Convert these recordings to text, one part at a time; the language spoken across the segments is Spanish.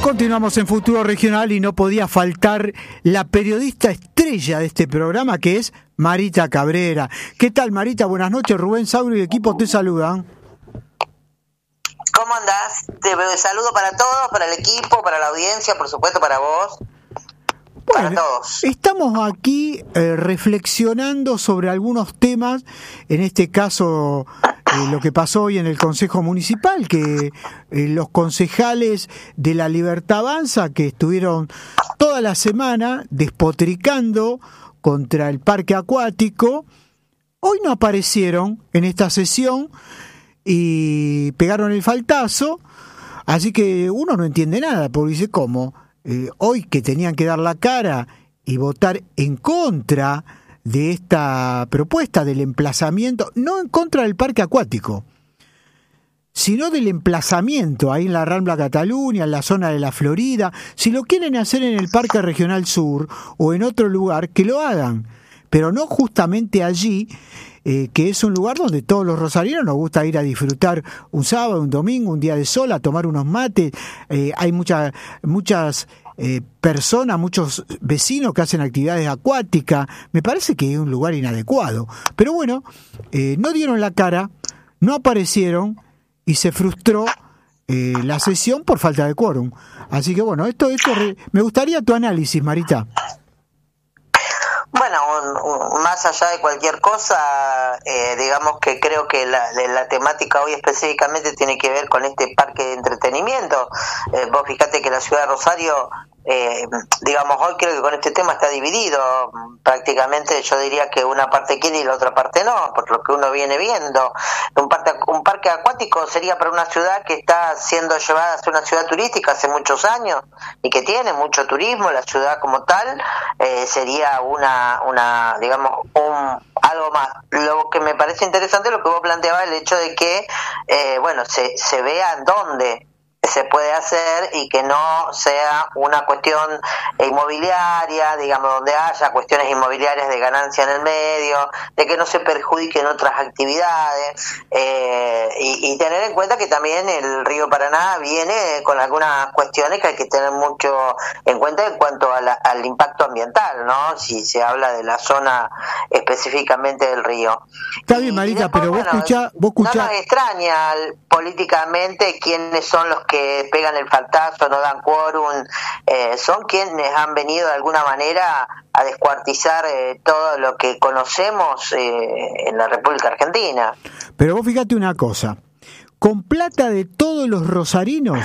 Continuamos en Futuro Regional y no podía faltar la periodista estrella de este programa, que es Marita Cabrera. ¿Qué tal, Marita? Buenas noches. Rubén Sauro y equipo te saludan. ¿Cómo andás? Te saludo para todos, para el equipo, para la audiencia, por supuesto para vos. Bueno, para todos. Estamos aquí reflexionando sobre algunos temas, en este caso lo que pasó hoy en el Consejo Municipal, que los concejales de La Libertad Avanza, que estuvieron toda la semana despotricando contra el parque acuático, hoy no aparecieron en esta sesión y pegaron el faltazo, así que uno no entiende nada, porque dice, ¿cómo? Hoy que tenían que dar la cara y votar en contra de esta propuesta del emplazamiento, no en contra del parque acuático, sino del emplazamiento ahí en la Rambla Cataluña, en la zona de la Florida. Si lo quieren hacer en el Parque Regional Sur o en otro lugar, que lo hagan, pero no justamente allí, que es un lugar donde todos los rosarinos nos gusta ir a disfrutar un sábado, un domingo, un día de sol, a tomar unos mates. Hay muchas personas, muchos vecinos que hacen actividades acuáticas. Me parece que es un lugar inadecuado. Pero bueno, no dieron la cara, no aparecieron y se frustró la sesión por falta de quórum. Así que bueno, esto me gustaría tu análisis, Marita. Bueno, más allá de cualquier cosa, digamos que creo que la temática hoy específicamente tiene que ver con este parque de entretenimiento. Vos fíjate que la ciudad de Rosario, digamos, hoy creo que con este tema está dividido. Prácticamente yo diría que una parte quiere y la otra parte no, por lo que uno viene viendo. Un parque acuático sería para una ciudad que está siendo llevada a ser una ciudad turística hace muchos años y que tiene mucho turismo. La ciudad como tal sería digamos, algo más. Lo que me parece interesante es lo que vos planteabas, el hecho de que se vea en dónde se puede hacer y que no sea una cuestión inmobiliaria, digamos, donde haya cuestiones inmobiliarias de ganancia en el medio, de que no se perjudiquen otras actividades, y tener en cuenta que también el río Paraná viene con algunas cuestiones que hay que tener mucho en cuenta en cuanto al impacto ambiental, ¿no? Si se habla de la zona específicamente del río. Está bien, Marita, después, pero vos escuchá... No nos extraña políticamente quiénes son los que pegan el faltazo, no dan quórum, son quienes han venido de alguna manera a descuartizar todo lo que conocemos en la República Argentina. Pero vos fíjate una cosa, con plata de todos los rosarinos,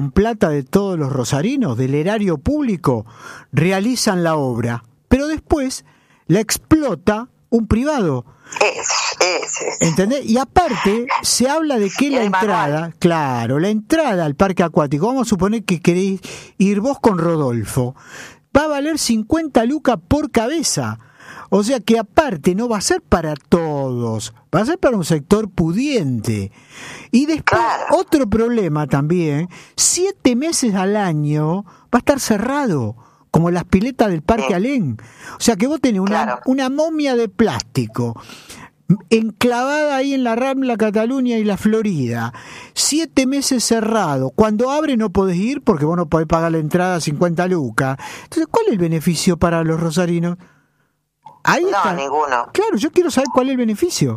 del erario público, realizan la obra, pero después la explota un privado. ¿Entendés? Y aparte se habla de que la entrada al parque acuático, vamos a suponer que queréis ir vos con Rodolfo, va a valer 50 lucas por cabeza. O sea que aparte no va a ser para todos, va a ser para un sector pudiente. Y después, otro problema también, 7 meses al año va a estar cerrado, como las piletas del Parque Alén. O sea que vos tenés una momia de plástico enclavada ahí en la Rambla Cataluña y la Florida, 7 meses cerrado. Cuando abre no podés ir porque vos no podés pagar la entrada 50 lucas. Entonces, ¿cuál es el beneficio para los rosarinos? Ahí está. Ninguno. Claro, yo quiero saber cuál es el beneficio.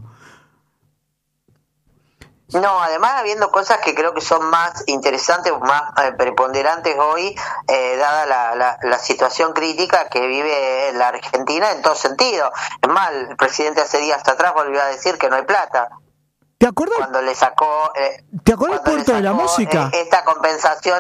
No, además habiendo cosas que creo que son más interesantes, más preponderantes hoy, dada la situación crítica que vive la Argentina en todo sentido. Es más, el presidente hace días atrás volvió a decir que no hay plata. ¿Te acordás? Cuando le sacó... ¿Te acordás Puerto de la Música? Esta compensación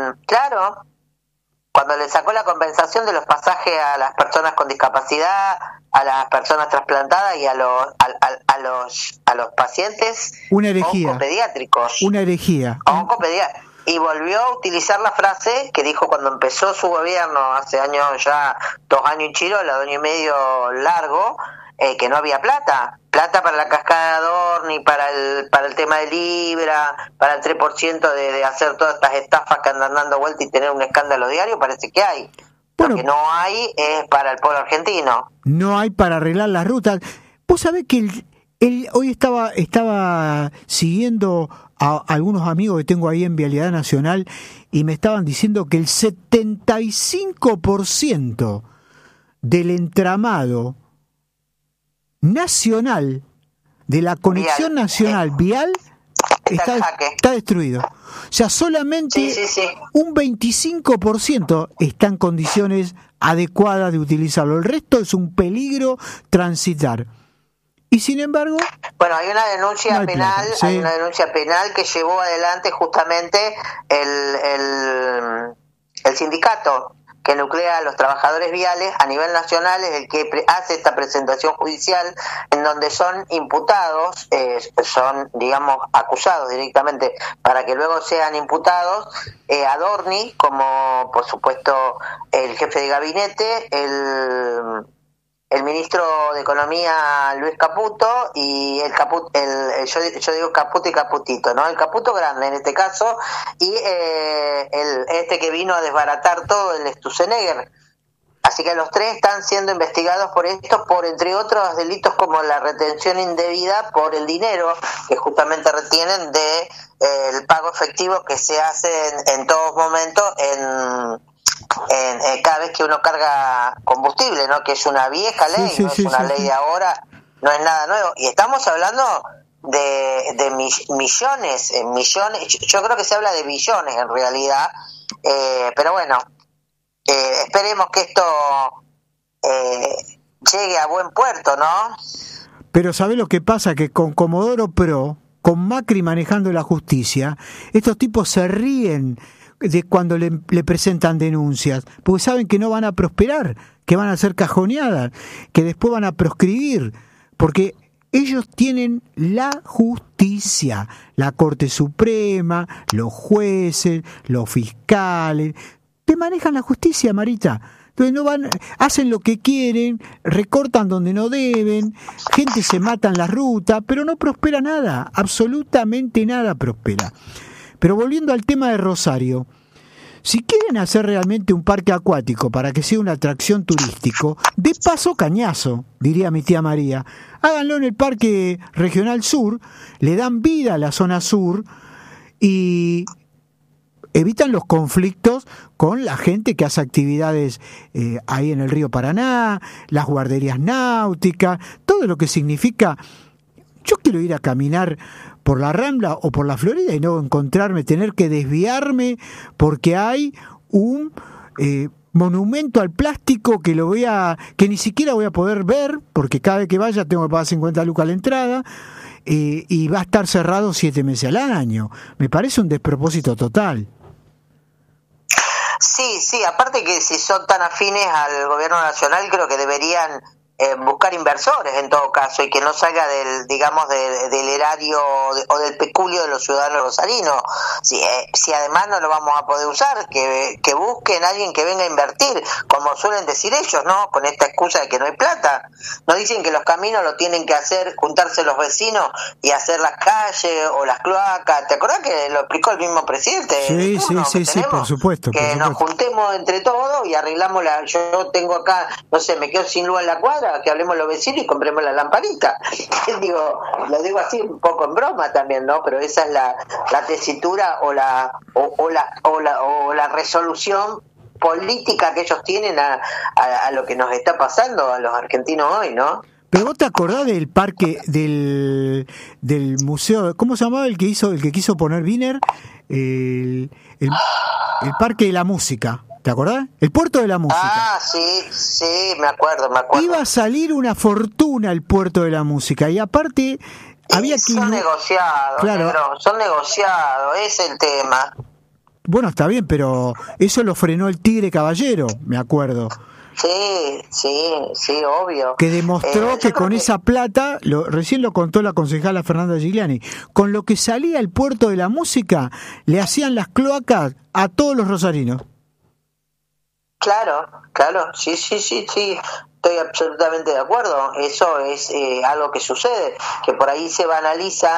cuando le sacó la compensación de los pasajes a las personas con discapacidad, a las personas trasplantadas y a los pacientes oncopediátricos. Una herejía. Y volvió a utilizar la frase que dijo cuando empezó su gobierno hace años, ya 2 años y chiro, 2 años y medio largo, que no había plata para la cascada de Adorni, para el tema de Libra, para el 3% de hacer todas estas estafas que andan dando vuelta y tener un escándalo diario. Parece que hay. Bueno, lo que no hay es para el pueblo argentino. No hay para arreglar las rutas. Vos sabés que hoy estaba siguiendo a algunos amigos que tengo ahí en Vialidad Nacional y me estaban diciendo que el 75% del entramado nacional, de la conexión nacional vial, está destruido. O sea, solamente un 25% está en condiciones adecuadas de utilizarlo. El resto es un peligro transitar. Y sin embargo, bueno, hay una denuncia penal, hay una denuncia penal que llevó adelante justamente el sindicato que nuclea a los trabajadores viales a nivel nacional, es el que hace esta presentación judicial en donde son imputados, son, digamos, acusados directamente para que luego sean imputados, Adorni, como por supuesto el jefe de gabinete, el ministro de Economía Luis Caputo y yo digo Caputo y Caputito, ¿no? El Caputo grande en este caso y este que vino a desbaratar todo, el Sturzenegger. Así que los tres están siendo investigados por esto, por entre otros delitos como la retención indebida por el dinero que justamente retienen de el pago efectivo que se hace en todos momentos cada vez que uno carga combustible, ¿no? Que es una vieja ley, no es una ley de ahora, no es nada nuevo. Y estamos hablando de millones, yo creo que se habla de billones en realidad, pero bueno, esperemos que esto llegue a buen puerto, ¿no? Pero ¿sabés lo que pasa? Que con Comodoro Pro, con Macri manejando la justicia, estos tipos se ríen de cuando le presentan denuncias, porque saben que no van a prosperar, que van a ser cajoneadas, que después van a proscribir, porque ellos tienen la justicia, la Corte Suprema, los jueces, los fiscales, te manejan la justicia, Marita. Entonces no hacen lo que quieren, recortan donde no deben, gente se mata en la ruta, pero no prospera nada, absolutamente nada prospera. Pero volviendo al tema de Rosario, si quieren hacer realmente un parque acuático para que sea una atracción turístico, de paso cañazo, diría mi tía María, háganlo en el Parque Regional Sur, le dan vida a la zona sur y evitan los conflictos con la gente que hace actividades ahí en el río Paraná, las guarderías náuticas, todo lo que significa. Yo quiero ir a caminar por la Rambla o por la Florida y no tener que desviarme porque hay un monumento al plástico que ni siquiera voy a poder ver porque cada vez que vaya tengo que pagar 50 lucas a la entrada y va a estar cerrado 7 meses al año. Me parece un despropósito total. Sí, aparte que si son tan afines al gobierno nacional, creo que deberían buscar inversores en todo caso y que no salga del erario o del peculio de los ciudadanos rosarinos. Si además no lo vamos a poder usar, que busquen a alguien que venga a invertir, como suelen decir ellos, ¿no? Con esta excusa de que no hay plata. No dicen que los caminos lo tienen que hacer, juntarse los vecinos y hacer las calles o las cloacas. ¿Te acordás que lo explicó el mismo presidente? Sí, por supuesto. Que nos juntemos entre todos y arreglamos yo tengo acá, no sé, me quedo sin luz en la cuadra, que hablemos los vecinos y compremos la lamparita. Lo digo así un poco en broma también, ¿no? Pero esa es la tesitura o la resolución política que ellos tienen a lo que nos está pasando a los argentinos hoy, ¿no? Pero vos te acordás del parque del museo, ¿cómo se llamaba el que quiso poner Wiener? El parque de la música. ¿Te acordás? El Puerto de la Música. Ah, sí, me acuerdo. Iba a salir una fortuna el Puerto de la Música y aparte había que... Son negociados, claro. Negro, son negociados, es el tema. Bueno, está bien, pero eso lo frenó el Tigre Caballero, me acuerdo. Sí, obvio. Que demostró que con esa plata, recién lo contó la concejala Fernanda Gigliani, con lo que salía el Puerto de la Música, le hacían las cloacas a todos los rosarinos. Claro, sí, estoy absolutamente de acuerdo. Eso es algo que sucede, que por ahí se banaliza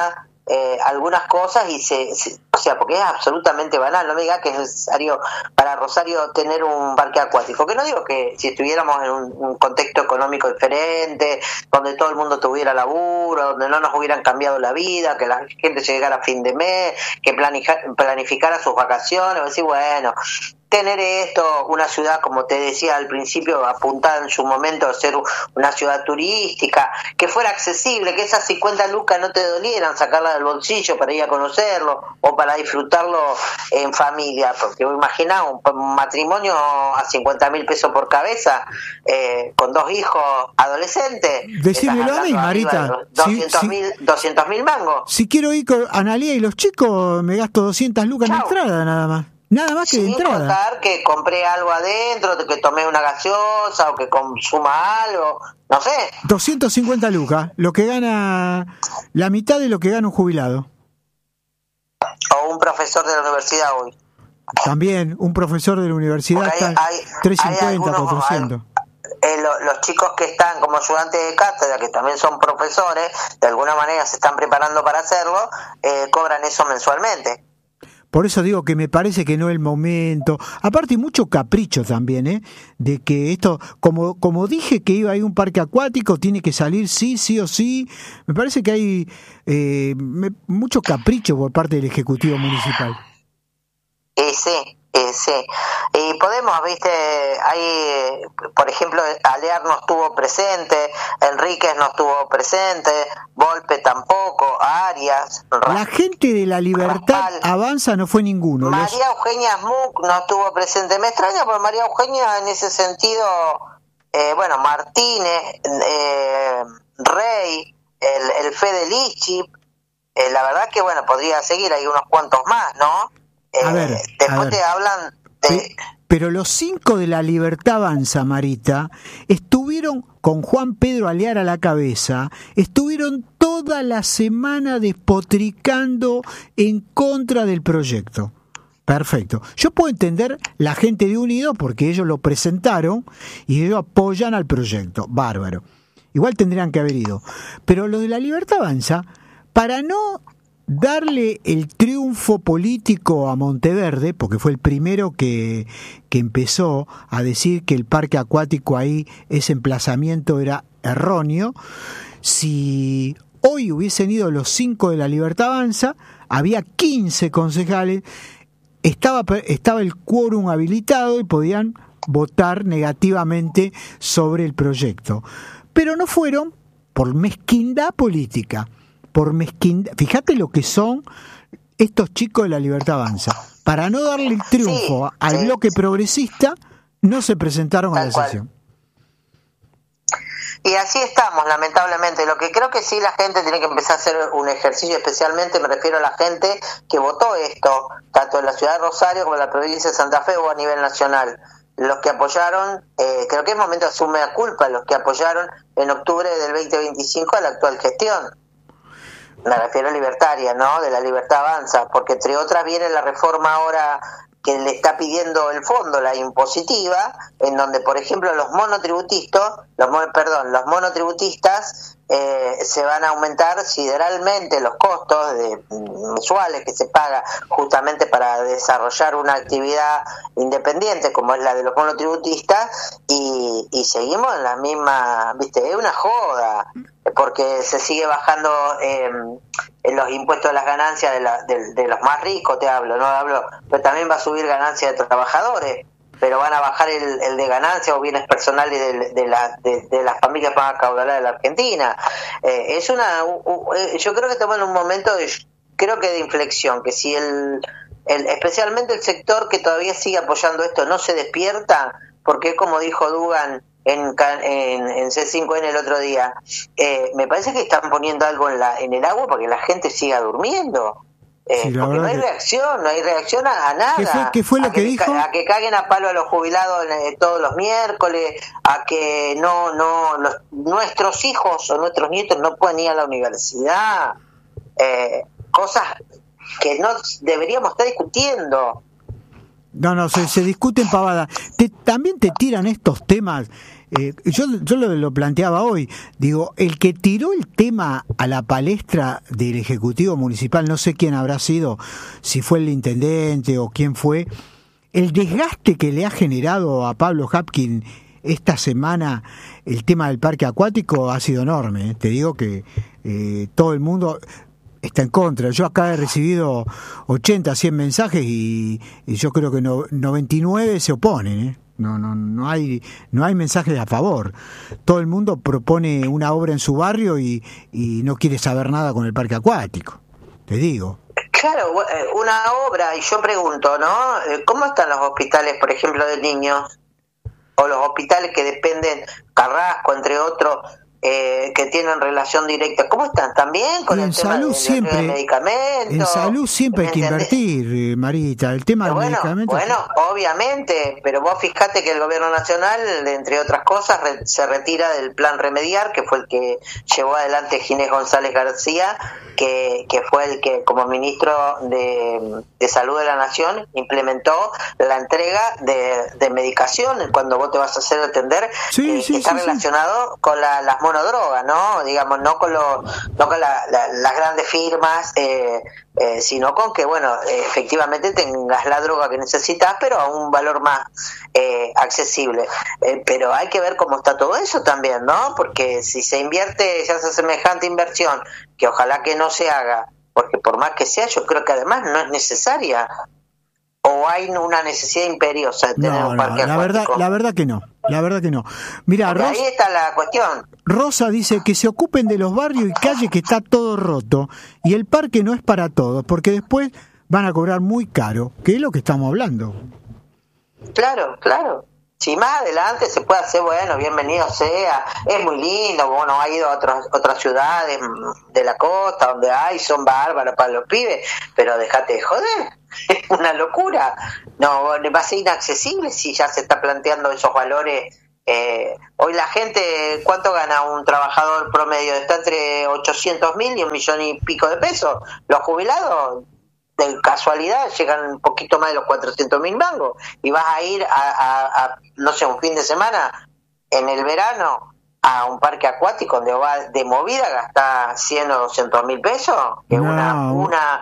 algunas cosas y o sea, porque es absolutamente banal. No me diga que es necesario para Rosario tener un parque acuático, que no digo que si estuviéramos en un contexto económico diferente, donde todo el mundo tuviera laburo, donde no nos hubieran cambiado la vida, que la gente llegara a fin de mes, que planificara sus vacaciones, decir, bueno, tener esto, una ciudad, como te decía al principio, apuntada en su momento a ser una ciudad turística, que fuera accesible, que esas 50 lucas no te dolieran sacarla del bolsillo para ir a conocerlo o para disfrutarlo en familia, porque imagina un matrimonio a 50.000 pesos por cabeza, con 2 hijos adolescentes. Decímelo a mí, Marita. 200.000 mangos. Si quiero ir con Analía y los chicos, me gasto 200 lucas en entrada, nada más. Nada más que de entrada. Sin contar que compré algo adentro, que tomé una gaseosa o que consuma algo, no sé. 250 lucas, lo que gana la mitad de lo que gana un jubilado. O un profesor de la universidad hoy. También, un profesor de la universidad está 350, 400. Los chicos que están como ayudantes de cátedra, que también son profesores, de alguna manera se están preparando para hacerlo, cobran eso mensualmente. Por eso digo que me parece que no es el momento. Aparte, hay mucho capricho también, de que esto, como dije que iba a ir a un parque acuático, tiene que salir sí o sí. Me parece que hay mucho capricho por parte del Ejecutivo Municipal. Sí. Y Podemos, viste, hay, por ejemplo, Alear no estuvo presente, Enríquez no estuvo presente, Volpe tampoco, Arias. La gente de La Libertad Avanza no fue ninguno. María Eugenia Smuck no estuvo presente. Me extraña porque María Eugenia en ese sentido, Martínez, Rey, el Fede Lichip, la verdad que podría seguir, hay unos cuantos más, ¿no? Después te hablan de... Pero los 5 de La Libertad Avanza, Marita, estuvieron con Juan Pedro Alear a la cabeza, estuvieron toda la semana despotricando en contra del proyecto. Perfecto. Yo puedo entender la gente de Unido porque ellos lo presentaron y ellos apoyan al proyecto. Bárbaro. Igual tendrían que haber ido. Pero lo de La Libertad Avanza, para no darle el triunfo político a Monteverde, porque fue el primero que empezó a decir que el parque acuático ahí, ese emplazamiento era erróneo. Si hoy hubiesen ido los 5 de La Libertad Avanza, había 15 concejales, estaba el quórum habilitado y podían votar negativamente sobre el proyecto. Pero no fueron por mezquindad política. Fíjate lo que son estos chicos de La Libertad Avanza. Para no darle el triunfo al bloque progresista, no se presentaron a la sesión. Y así estamos, lamentablemente. Lo que creo que sí la gente tiene que empezar a hacer un ejercicio, especialmente me refiero a la gente que votó esto, tanto en la ciudad de Rosario como en la provincia de Santa Fe o a nivel nacional. Los que apoyaron, creo que es momento de asumir la culpa, los que apoyaron en octubre del 2025 a la actual gestión. Me refiero a libertaria, ¿no? De La Libertad Avanza, porque entre otras viene la reforma ahora que le está pidiendo el fondo, la impositiva, en donde, por ejemplo, los monotributistas se van a aumentar sideralmente los costos mensuales que se paga justamente para desarrollar una actividad independiente como es la de los monotributistas y seguimos en la misma, viste, es una joda porque se sigue bajando en los impuestos de las ganancias de los más ricos, pero también va a subir ganancias de trabajadores, pero van a bajar el de ganancias o bienes personales de las familias más acaudaladas de la Argentina. Yo creo que estamos en un momento de inflexión, que si especialmente el sector que todavía sigue apoyando esto no se despierta, porque es como dijo Dugan en C5N el otro día, me parece que están poniendo algo en el agua para que la gente siga durmiendo. Porque no hay reacción a nada. ¿Qué fue lo que dijo? A que caguen a palo a los jubilados todos los miércoles, a que nuestros hijos o nuestros nietos no puedan ir a la universidad, cosas que no deberíamos estar discutiendo. No, se discuten pavadas. También te tiran estos temas. Yo lo planteaba hoy. Digo, el que tiró el tema a la palestra del Ejecutivo Municipal, no sé quién habrá sido, si fue el intendente o quién fue, el desgaste que le ha generado a Pablo Hapkin esta semana el tema del parque acuático ha sido enorme. Te digo que todo el mundo está en contra. Yo acá he recibido 80, 100 mensajes y yo creo que 99 se oponen. No hay mensajes a favor. Todo el mundo propone una obra en su barrio y no quiere saber nada con el parque acuático. Te digo. Claro, una obra, y yo pregunto, ¿no? ¿Cómo están los hospitales, por ejemplo, de niños? O los hospitales que dependen, Carrasco, entre otros, que tienen relación directa. ¿Cómo están? ¿También con el tema de medicamentos? En salud siempre hay que invertir, Marita, el tema del medicamento. Bueno, obviamente, pero vos fijate que el gobierno nacional, entre otras cosas, se retira del plan Remediar, que fue el que llevó adelante Ginés González García, que fue el que, como ministro de Salud de la Nación, implementó la entrega de medicación cuando vos te vas a hacer atender, que está relacionado con las monodrogas, ¿no? Digamos, no con las grandes firmas, sino con que, bueno, efectivamente tengas la droga que necesitas, pero a un valor más accesible. Pero hay que ver cómo está todo eso también, ¿no? Porque si se hace semejante inversión, que ojalá que no se haga, porque por más que sea, yo creo que además no es necesaria, o hay una necesidad imperiosa de tener un parque acuático. La verdad que no. Mira, ahí está la cuestión. Rosa dice que se ocupen de los barrios y calles, que está todo roto, y el parque no es para todos, porque después van a cobrar muy caro, que es lo que estamos hablando. Claro. Si más adelante se puede hacer, bueno, bienvenido sea, es muy lindo, bueno, ha ido a otras ciudades de la costa donde son bárbaros para los pibes, pero déjate de joder, es una locura, no, va a ser inaccesible si ya se está planteando esos valores. Hoy la gente, ¿cuánto gana un trabajador promedio? Está entre 800.000 y 1.000.000 de pesos. Los jubilados, de casualidad, llegan un poquito más de los 400.000 mangos, y vas a ir a no sé, un fin de semana en el verano a un parque acuático donde va de movida a gastar 100 o 200.000 pesos, que una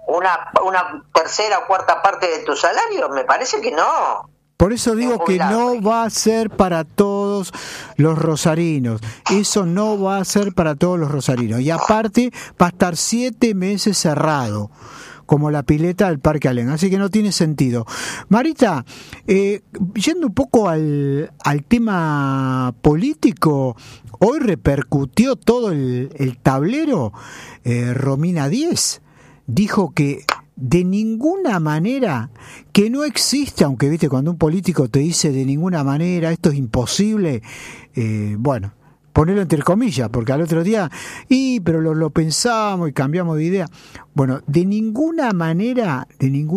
tercera o cuarta parte de tu salario. Me parece que no. Por eso digo que no va a ser para todos los rosarinos. Eso no va a ser para todos los rosarinos. Y aparte va a estar 7 meses cerrado, como la pileta del Parque Alem, así que no tiene sentido. Marita, yendo un poco al tema político, hoy repercutió todo el tablero. Romina Díez dijo que de ninguna manera, que no existe, aunque viste cuando un político te dice de ninguna manera, esto es imposible, bueno, ponerlo entre comillas, porque al otro día, pero lo pensamos y cambiamos de idea. Bueno, de ninguna manera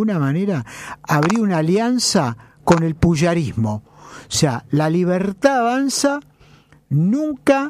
habría una alianza con el puyarismo. O sea, la Libertad Avanza nunca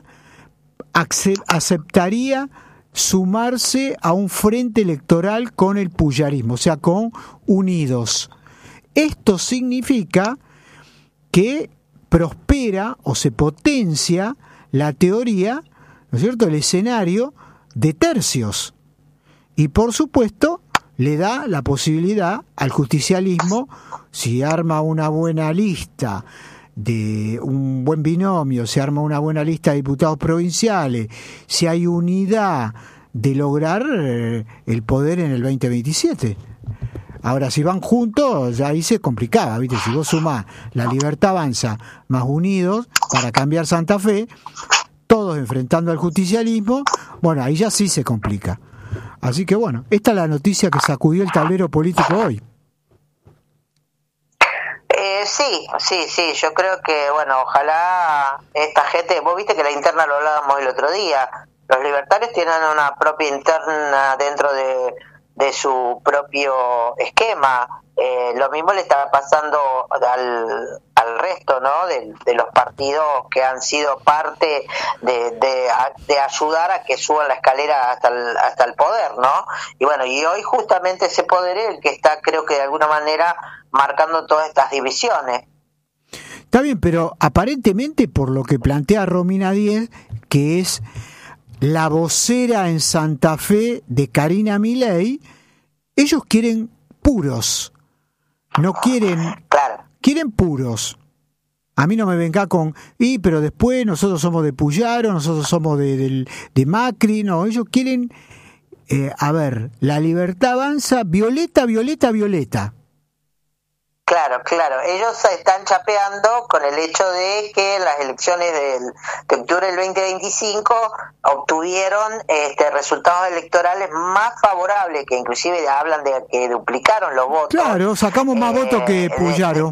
aceptaría sumarse a un frente electoral con el puyarismo, o sea, con Unidos. Esto significa que prospera o se potencia la teoría, ¿no es cierto?, el escenario de tercios. Y por supuesto, le da la posibilidad al justicialismo, si arma una buena lista de un buen binomio, se arma una buena lista de diputados provinciales, si hay unidad de lograr el poder en el 2027. Ahora, si van juntos, ya ahí se complicaba, ¿viste? Si vos sumás la Libertad Avanza más Unidos para cambiar Santa Fe, todos enfrentando al justicialismo, bueno, ahí ya sí se complica. Así que bueno, esta es la noticia que sacudió el tablero político hoy. Sí, yo creo que, bueno, ojalá esta gente, vos viste que la interna lo hablábamos el otro día, los libertarios tienen una propia interna dentro de su propio esquema. Lo mismo le está pasando a al resto, ¿no? De los partidos que han sido parte de ayudar a que suban la escalera hasta el poder, ¿no? Y bueno, y hoy justamente ese poder es el que está, creo que de alguna manera, marcando todas estas divisiones. Está bien, pero aparentemente por lo que plantea Romina Díez, que es la vocera en Santa Fe de Karina Milei, ellos quieren puros, no quieren, claro, quieren puros. A mí no me venga con, pero después nosotros somos de Puyaro, nosotros somos de Macri, no, ellos quieren, a ver, la libertad avanza, Violeta, Violeta, Violeta. Claro, ellos están chapeando con el hecho de que las elecciones de octubre del 2025 obtuvieron resultados electorales más favorables, que inclusive hablan de que duplicaron los votos. Claro, sacamos más votos que Puyaro.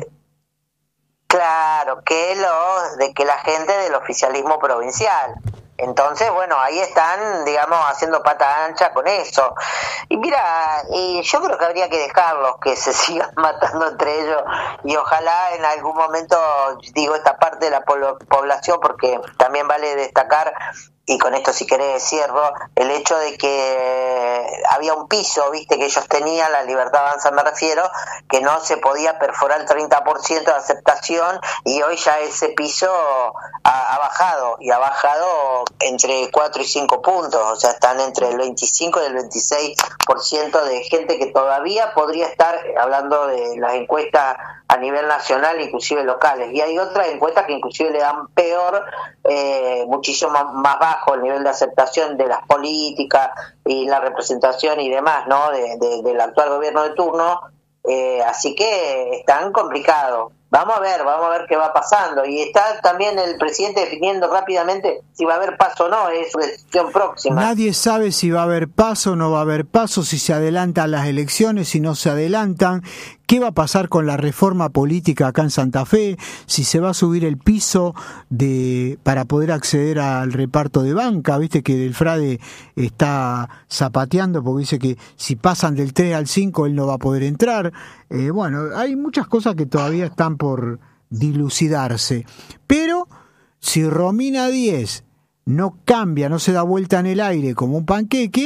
Claro, que la gente del oficialismo provincial. Entonces, bueno, ahí están, digamos, haciendo pata ancha con eso. Y mira, yo creo que habría que dejarlos que se sigan matando entre ellos y ojalá en algún momento, digo, esta parte de la población, porque también vale destacar, y con esto si querés cierro, el hecho de que había un piso, viste, que ellos tenían, la Libertad Avanza me refiero, que no se podía perforar el 30% de aceptación, y hoy ya ese piso ha bajado, y ha bajado entre 4 y 5 puntos, o sea, están entre el 25 y el 26% de gente que todavía podría estar, hablando de las encuestas a nivel nacional, inclusive locales, y hay otras encuestas que inclusive le dan peor, muchísimo más bajo el nivel de aceptación de las políticas y la representación y demás, ¿no? Del actual gobierno de turno, así que están complicados. Vamos a ver qué va pasando. Y está también el presidente definiendo rápidamente si va a haber paso o no, es su decisión próxima. Nadie sabe si va a haber paso o no va a haber paso, si se adelantan las elecciones, si no se adelantan. ¿Qué va a pasar con la reforma política acá en Santa Fe? Si se va a subir el piso para poder acceder al reparto de banca. Viste que el Frade está zapateando porque dice que si pasan del 3 al 5 él no va a poder entrar. Bueno, hay muchas cosas que todavía están por dilucidarse. Pero si Romina Díez no cambia, no se da vuelta en el aire como un panqueque,